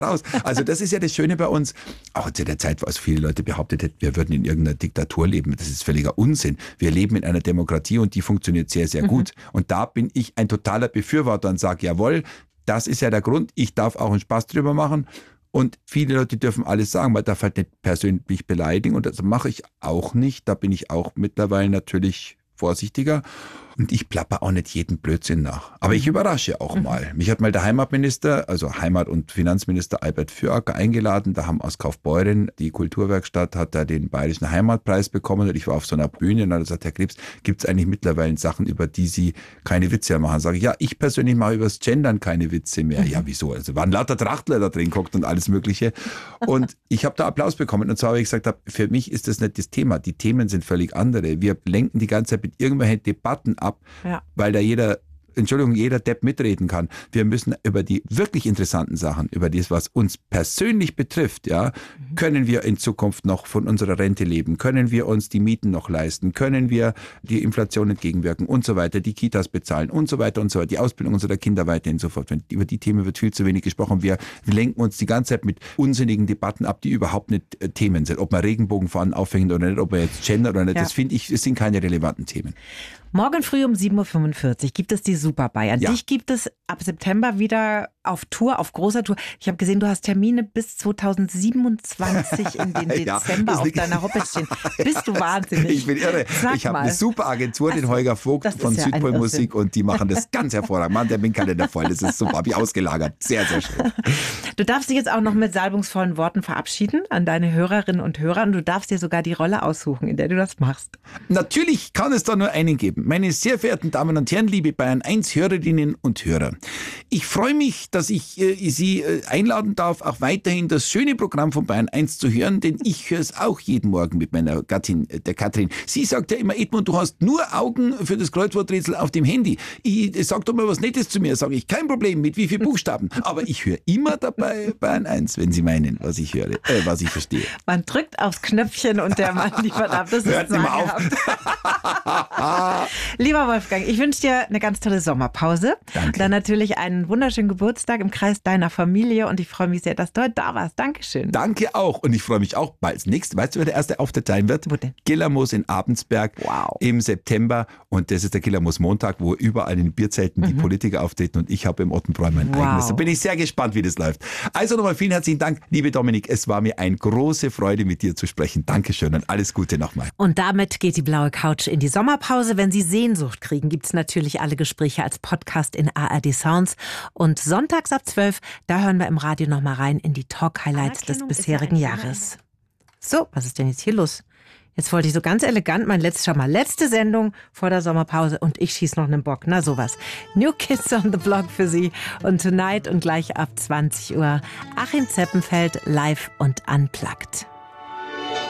raus. Also das ist ja das Schöne bei uns. Auch zu der Zeit, wo also viele Leute behauptet hätten, wir würden in irgendeiner Diktatur leben. Das ist völliger Unsinn. Wir leben in einer Demokratie und die funktioniert sehr, sehr gut. Und da bin ich ein totaler Befürworter und sage, jawohl, das ist ja der Grund. Ich darf auch einen Spaß drüber machen. Und viele Leute dürfen alles sagen, man darf halt nicht persönlich beleidigen. Und das mache ich auch nicht. Da bin ich auch mittlerweile natürlich vorsichtiger. Und ich plapper auch nicht jeden Blödsinn nach. Aber ich überrasche auch mal. Mich hat mal der Heimatminister, also Heimat- und Finanzminister Albert Füracker eingeladen. Da haben aus Kaufbeuren, die Kulturwerkstatt, hat da den Bayerischen Heimatpreis bekommen. Und ich war auf so einer Bühne und hat gesagt, Herr Krebs, gibt es eigentlich mittlerweile Sachen, über die Sie keine Witze mehr machen? Sage ich, ja, ich persönlich mache über das Gendern keine Witze mehr. Ja, wieso? Also waren lauter Trachtler da drin geguckt und alles Mögliche. Und ich habe da Applaus bekommen. Und zwar, weil ich gesagt habe, für mich ist das nicht das Thema. Die Themen sind völlig andere. Wir lenken die ganze Zeit mit irgendwelchen Debatten ab, weil da jeder Depp mitreden kann. Wir müssen über die wirklich interessanten Sachen, über das, was uns persönlich betrifft, können wir in Zukunft noch von unserer Rente leben? Können wir uns die Mieten noch leisten? Können wir die Inflation entgegenwirken und so weiter, die Kitas bezahlen und so weiter und so weiter, die Ausbildung unserer Kinder weiterhin so fort. Über die Themen wird viel zu wenig gesprochen. Wir lenken uns die ganze Zeit mit unsinnigen Debatten ab, die überhaupt nicht Themen sind. Ob man Regenbogenfahnen aufhängt oder nicht, ob man jetzt gendert oder nicht, das finde ich, es sind keine relevanten Themen. Morgen früh um 7.45 Uhr gibt es die Super Bayern. Dich gibt es ab September wieder auf Tour, auf großer Tour. Ich habe gesehen, du hast Termine bis 2027 in den Dezember auf deiner Homepage stehen. Bist du wahnsinnig? Ich bin irre. Ich habe eine super Agentur, den Holger Vogt von Südpol Musik, und die machen das ganz hervorragend. Mann, der Terminkalender voll, das ist super, habe ich ausgelagert. Sehr, sehr schön. Du darfst dich jetzt auch noch mit salbungsvollen Worten verabschieden an deine Hörerinnen und Hörer, und du darfst dir sogar die Rolle aussuchen, in der du das machst. Natürlich kann es da nur einen geben. Meine sehr verehrten Damen und Herren, liebe Bayern 1 Hörerinnen und Hörer. Ich freue mich, dass ich Sie einladen darf, auch weiterhin das schöne Programm von Bayern 1 zu hören, denn ich höre es auch jeden Morgen mit meiner Gattin, der Katrin. Sie sagt ja immer, Edmund, du hast nur Augen für das Kreuzworträtsel auf dem Handy. Sag doch mal was Nettes zu mir. Sage ich, kein Problem, mit wie vielen Buchstaben. Aber ich höre immer dabei Bayern 1, wenn Sie meinen, was ich höre, was ich verstehe. Man drückt aufs Knöpfchen und der Mann liefert ab. Das hört immer auf. Lieber Wolfgang, ich wünsche dir eine ganz tolle Sommerpause. Danke. Dann natürlich einen wunderschönen Geburtstag im Kreis deiner Familie, und ich freue mich sehr, dass du heute da warst. Dankeschön. Danke auch, und ich freue mich auch bald. Als nächstes, weißt du, wer der erste Auftritt sein wird? Wo denn? Gillermoos in Abensberg im September, und das ist der Gillermoos Montag, wo überall in den Bierzelten die Politiker auftreten, und ich habe im Ottenbräu mein eigenes. Da bin ich sehr gespannt, wie das läuft. Also nochmal vielen herzlichen Dank, liebe Dominik. Es war mir eine große Freude, mit dir zu sprechen. Dankeschön und alles Gute nochmal. Und damit geht die blaue Couch in die Sommerpause. Wenn Sie Sehnsucht kriegen, gibt es natürlich alle Gespräche als Podcast in ARD Sounds. Und sonntags ab 12, da hören wir im Radio nochmal rein in die Talk-Highlights des bisherigen Jahres. So, was ist denn jetzt hier los? Jetzt wollte ich so ganz elegant letzte Sendung vor der Sommerpause, und ich schieße noch einen Bock. Na sowas. New Kids on the Block für Sie. Und Tonight und gleich ab 20 Uhr Achim Zeppenfeld live und unplugged.